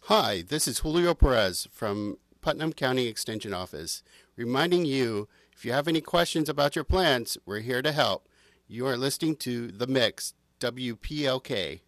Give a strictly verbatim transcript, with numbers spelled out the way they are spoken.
Hi, this is Julio Perez from Putnam County Extension Office, reminding you if you have any questions about your plants, we're here to help. You are listening to The Mix, W P L K.